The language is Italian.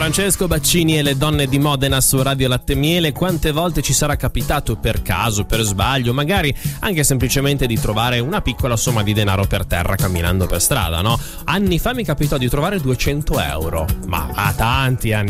Francesco Baccini e le donne di Modena su Radio Latte e Miele. Quante volte ci sarà capitato per caso, per sbaglio, magari anche semplicemente di trovare una piccola somma di denaro per terra camminando per strada, no? Anni fa mi capitò di trovare 200 euro, ma tanti anni